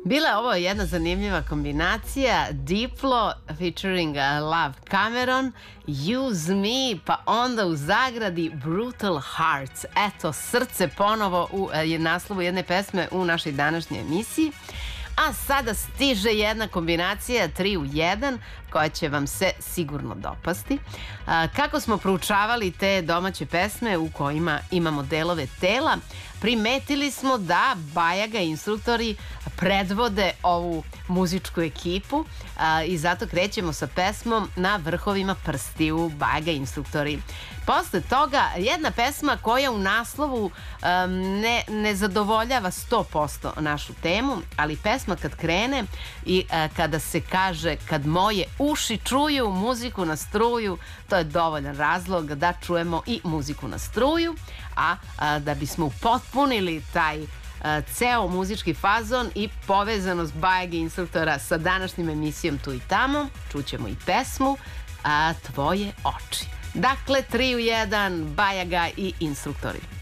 Bila je ovo jedna zanimljiva kombinacija. Diplo featuring Love Cameron, Use Me, pa onda u zagradi Brutal Hearts. Eto, srce ponovo u naslovu jedne pesme u našoj današnjoj emisiji. A sada stiže jedna kombinacija 3 u 1 koja će vam se sigurno dopasti. Kako smo proučavali te domaće pesme u kojima imamo delove tela, primetili smo da Bajaga instruktori predvode ovu muzičku ekipu i zato krećemo sa pesmom Na vrhovima prstiju, Bajaga instruktori. Posle toga jedna pesma koja u naslovu ne zadovoljava 100% našu temu, ali pesma kad krene i kada se kaže kad moje uši čuju muziku na struju, to je dovoljan razlog da čujemo i muziku na struju, a da bismo upotpunili taj ceo muzički fazon i povezanost Bajage instruktora sa današnjim emisijom Tu i tamo, čućemo i pesmu Tvoje oči. Dakle, 3 u 1, Bajaga i instruktori.